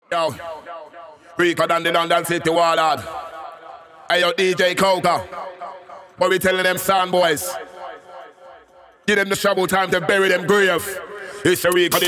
Yo, Rico than the London City Warlord. Hey yo, DJ Coca. What we telling them sound boys? Give them the shovel time to bury them grave. It's a Rico the